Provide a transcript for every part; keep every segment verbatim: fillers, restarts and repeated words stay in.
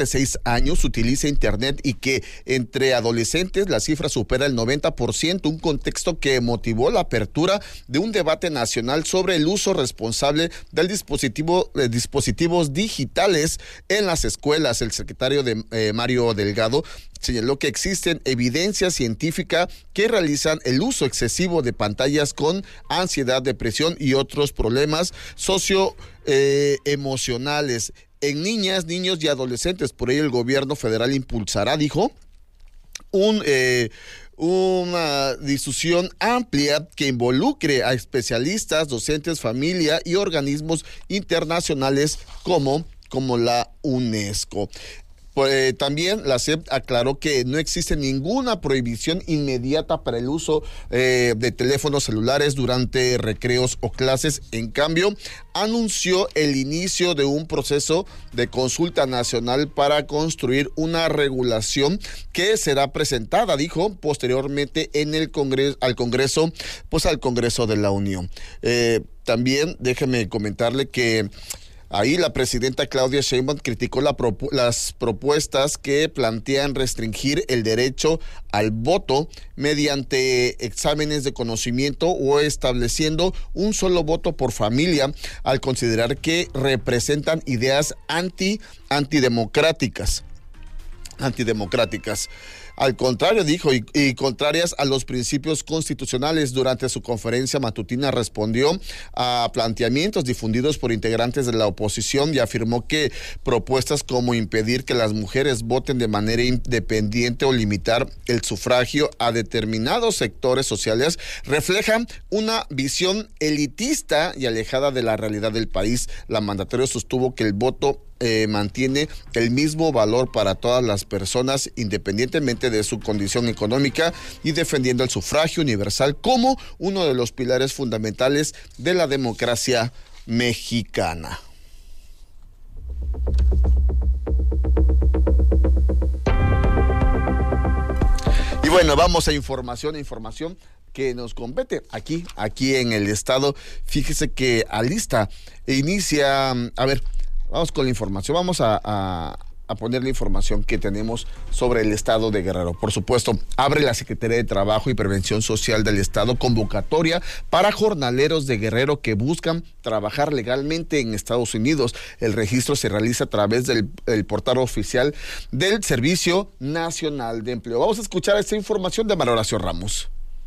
de seis años utiliza Internet y que entre adolescentes la cifra supera el noventa por ciento, un contexto que motivó la apertura de un debate nacional sobre el uso responsable del dispositivo, de dispositivos digitales en las escuelas. El secretario de eh, Mario Delgado señaló que existen evidencia científica que realizan el uso excesivo de pantallas con ansiedad, depresión y otros problemas socioemocionales eh, en niñas, niños y adolescentes. Por ello el gobierno federal impulsará, dijo, un... Eh, una difusión amplia que involucre a especialistas, docentes, familia y organismos internacionales como, como la UNESCO. Pues, también la S E P aclaró que no existe ninguna prohibición inmediata para el uso eh, de teléfonos celulares durante recreos o clases. En cambio, anunció el inicio de un proceso de consulta nacional para construir una regulación que será presentada, dijo, posteriormente en el Congreso, al Congreso, pues al Congreso de la Unión. Eh, también déjeme comentarle que ahí la presidenta Claudia Sheinbaum criticó la propu- las propuestas que plantean restringir el derecho al voto mediante exámenes de conocimiento o estableciendo un solo voto por familia, al considerar que representan ideas anti antidemocráticas. antidemocráticas. Al contrario, dijo, y, y contrarias a los principios constitucionales. Durante su conferencia matutina respondió a planteamientos difundidos por integrantes de la oposición y afirmó que propuestas como impedir que las mujeres voten de manera independiente o limitar el sufragio a determinados sectores sociales reflejan una visión elitista y alejada de la realidad del país. La mandataria sostuvo que el voto Eh, mantiene el mismo valor para todas las personas independientemente de su condición económica y defendiendo el sufragio universal como uno de los pilares fundamentales de la democracia mexicana. Y bueno, vamos a información, información que nos compete aquí, aquí en el estado. Fíjese que alista e inicia, a ver, vamos con la información, vamos a, a, a poner la información que tenemos sobre el estado de Guerrero. Por supuesto, abre la Secretaría de Trabajo y Prevención Social del estado convocatoria para jornaleros de Guerrero que buscan trabajar legalmente en Estados Unidos. El registro se realiza a través del el portal oficial del Servicio Nacional de Empleo. Vamos a escuchar esta información de María Horacio Ramos.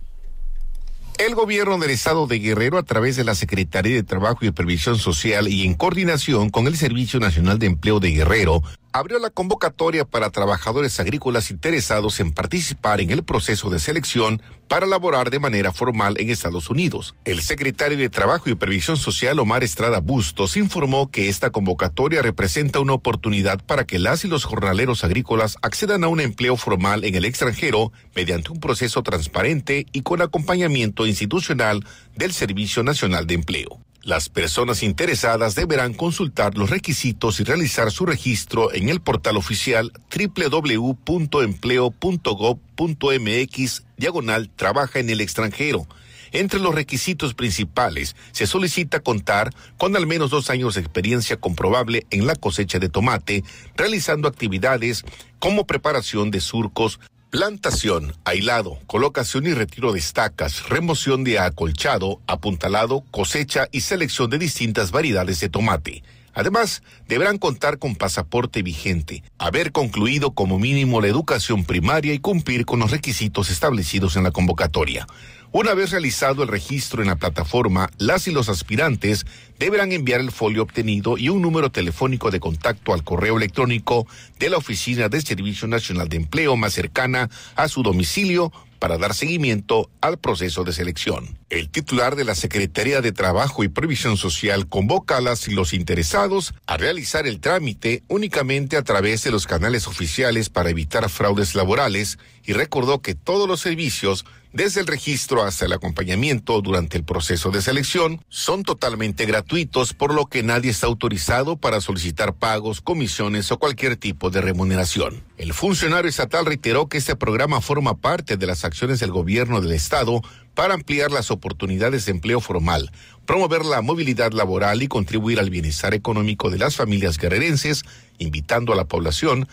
El gobierno del estado de Guerrero, a través de la Secretaría de Trabajo y Previsión Social y en coordinación con el Servicio Nacional de Empleo de Guerrero, abrió la convocatoria para trabajadores agrícolas interesados en participar en el proceso de selección para laborar de manera formal en Estados Unidos. El secretario de Trabajo y Previsión Social, Omar Estrada Bustos, informó que esta convocatoria representa una oportunidad para que las y los jornaleros agrícolas accedan a un empleo formal en el extranjero mediante un proceso transparente y con acompañamiento institucional del Servicio Nacional de Empleo. Las personas interesadas deberán consultar los requisitos y realizar su registro en el portal oficial doble u doble u doble u punto empleo punto gob punto mx diagonal trabaja en el extranjero. Entre los requisitos principales se solicita contar con al menos dos años de experiencia comprobable en la cosecha de tomate, realizando actividades como preparación de surcos, plantación, ahilado, colocación y retiro de estacas, remoción de acolchado, apuntalado, cosecha y selección de distintas variedades de tomate. Además, deberán contar con pasaporte vigente, haber concluido como mínimo la educación primaria y cumplir con los requisitos establecidos en la convocatoria. Una vez realizado el registro en la plataforma, las y los aspirantes deberán enviar el folio obtenido y un número telefónico de contacto al correo electrónico de la Oficina del Servicio Nacional de Empleo más cercana a su domicilio para dar seguimiento al proceso de selección. El titular de la Secretaría de Trabajo y Previsión Social convoca a las y los interesados a realizar el trámite únicamente a través de los canales oficiales para evitar fraudes laborales y recordó que todos los servicios, desde el registro hasta el acompañamiento durante el proceso de selección, son totalmente gratuitos, por lo que nadie está autorizado para solicitar pagos, comisiones o cualquier tipo de remuneración. El funcionario estatal reiteró que este programa forma parte de las acciones del gobierno del estado para ampliar las oportunidades de empleo formal, promover la movilidad laboral y contribuir al bienestar económico de las familias guerrerenses invitando a la población